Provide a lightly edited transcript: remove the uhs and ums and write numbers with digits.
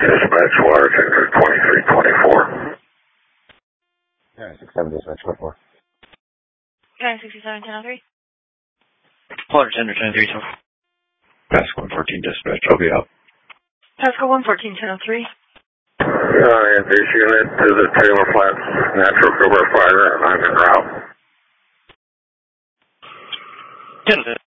Dispatch, water tender 2324. Yeah, 67 dispatch, go for. Okay, 67, 1003. Water tender 1032. Pasco 114 dispatch, I'll be up. Pasco 114, 1003. This unit to the Taylor Flats natural cover fire, and I'm en route. 10